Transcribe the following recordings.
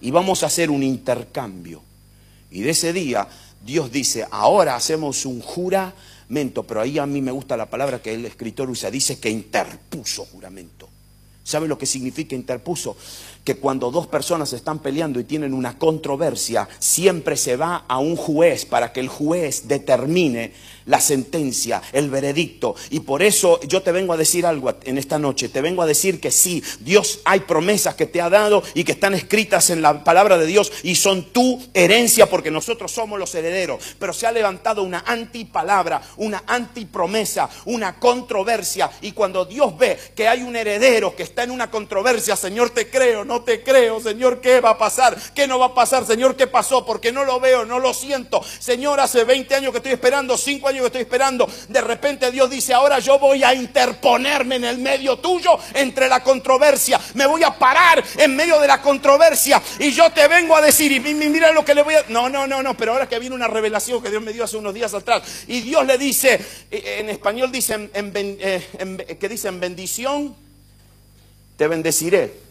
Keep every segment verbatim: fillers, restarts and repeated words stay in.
y vamos a hacer un intercambio. Y de ese día Dios dice, ahora hacemos un juramento, pero ahí a mí me gusta la palabra que el escritor usa, dice que interpuso juramento. ¿Sabe lo que significa interpuso? Que cuando dos personas están peleando y tienen una controversia, siempre se va a un juez para que el juez determine la sentencia, el veredicto. Y por eso yo te vengo a decir algo en esta noche. Te vengo a decir que sí, Dios hay promesas que te ha dado y que están escritas en la palabra de Dios y son tu herencia porque nosotros somos los herederos. Pero se ha levantado una antipalabra, una antipromesa, una controversia. Y cuando Dios ve que hay un heredero que está en una controversia, Señor, te creo, no te creo, Señor, ¿qué va a pasar? ¿Qué no va a pasar? Señor, ¿qué pasó? Porque no lo veo, no lo siento. Señor, hace veinte años que estoy esperando, cinco años que estoy esperando. De repente Dios dice, ahora yo voy a interponerme en el medio tuyo, entre la controversia. Me voy a parar en medio de la controversia y yo te vengo a decir, y mira lo que le voy a... No, no, no, no, pero ahora que viene una revelación que Dios me dio hace unos días atrás. Y Dios le dice, en español dice, en, en, en, que dice en bendición, te bendeciré.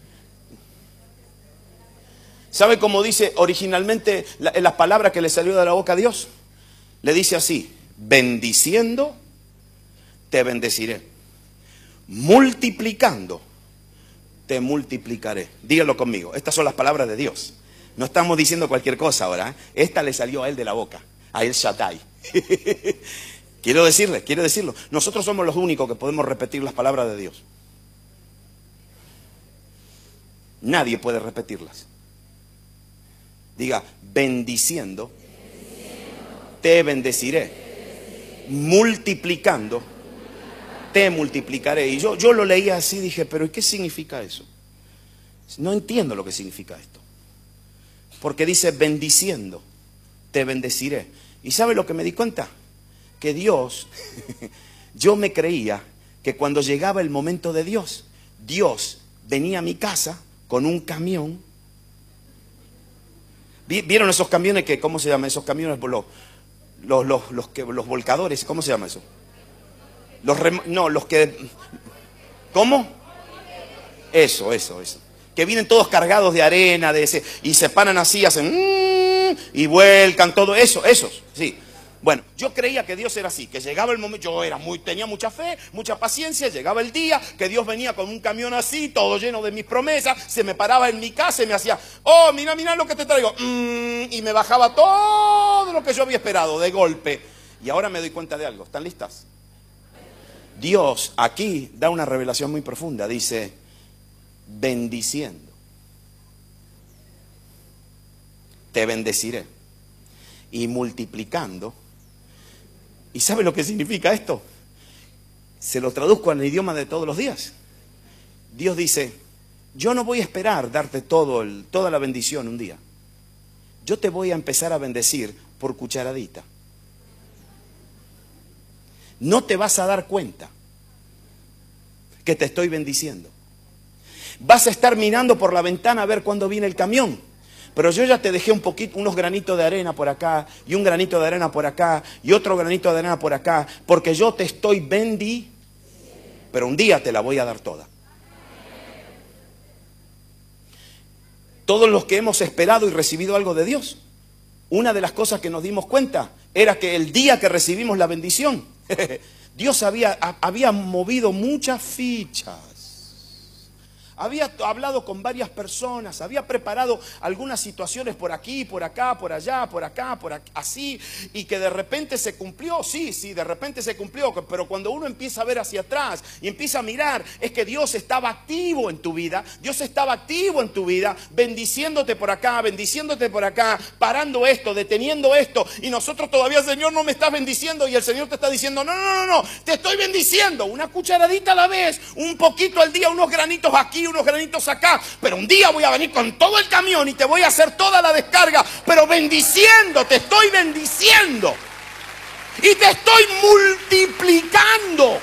¿Sabe cómo dice originalmente la, la palabra que le salió de la boca a Dios? Le dice así, bendiciendo, te bendeciré. Multiplicando, te multiplicaré. Dígalo conmigo, estas son las palabras de Dios. No estamos diciendo cualquier cosa ahora, ¿eh? Esta le salió a él de la boca, a El Shaddai. Quiero decirle, quiero decirlo. Nosotros somos los únicos que podemos repetir las palabras de Dios. Nadie puede repetirlas. Diga, bendiciendo, te bendeciré. Multiplicando, te multiplicaré. Y yo, yo lo leía así, dije, pero ¿y qué significa eso? No entiendo lo que significa esto. Porque dice, bendiciendo, te bendeciré. ¿Y sabe lo que me di cuenta? Que Dios, yo me creía que cuando llegaba el momento de Dios, Dios venía a mi casa con un camión. ¿Vieron esos camiones que, cómo se llama? Esos camiones, los, los, los, los, que, los volcadores, ¿cómo se llama eso? Los rem, no, los que... ¿Cómo? Eso, eso, eso. Que vienen todos cargados de arena, de ese, y se paran así, hacen... Mmm, y vuelcan, todo eso, esos, sí. Bueno, yo creía que Dios era así, que llegaba el momento, yo era muy, tenía mucha fe, mucha paciencia, llegaba el día que Dios venía con un camión así, todo lleno de mis promesas, se me paraba en mi casa y me hacía, oh, mira, mira lo que te traigo, mm, y me bajaba todo lo que yo había esperado de golpe. Y ahora me doy cuenta de algo, ¿están listas? Dios aquí da una revelación muy profunda, dice, bendiciendo, te bendeciré, y multiplicando. ¿Y sabe lo que significa esto? Se lo traduzco en el idioma de todos los días. Dios dice, yo no voy a esperar darte todo el, toda la bendición un día. Yo te voy a empezar a bendecir por cucharadita. No te vas a dar cuenta que te estoy bendiciendo. Vas a estar mirando por la ventana a ver cuándo viene el camión. Pero yo ya te dejé un poquito, unos granitos de arena por acá, y un granito de arena por acá, y otro granito de arena por acá, porque yo te estoy bendiciendo, pero un día te la voy a dar toda. Todos los que hemos esperado y recibido algo de Dios, una de las cosas que nos dimos cuenta era que el día que recibimos la bendición, Dios había, había movido muchas fichas. Había hablado con varias personas, había preparado algunas situaciones por aquí, por acá, por allá, por acá, por aquí, así, y que de repente se cumplió, sí, sí, de repente se cumplió, pero cuando uno empieza a ver hacia atrás y empieza a mirar, es que Dios estaba activo en tu vida, Dios estaba activo en tu vida, bendiciéndote por acá, bendiciéndote por acá, parando esto, deteniendo esto, y nosotros todavía, Señor, no me estás bendiciendo, y el Señor te está diciendo, no, no, no, no, te estoy bendiciendo, una cucharadita a la vez, un poquito al día, unos granitos aquí, unos granitos acá, pero un día voy a venir con todo el camión y te voy a hacer toda la descarga, pero bendiciendo, te estoy bendiciendo y te estoy multiplicando.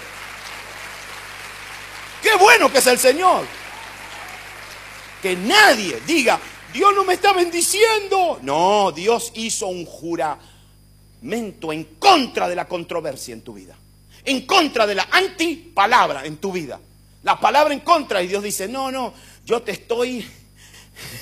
Qué bueno que es el Señor. Que nadie diga, Dios no me está bendiciendo. No, Dios hizo un juramento en contra de la controversia en tu vida, en contra de la antipalabra en tu vida. La palabra en contra, y Dios dice, no, no, yo te estoy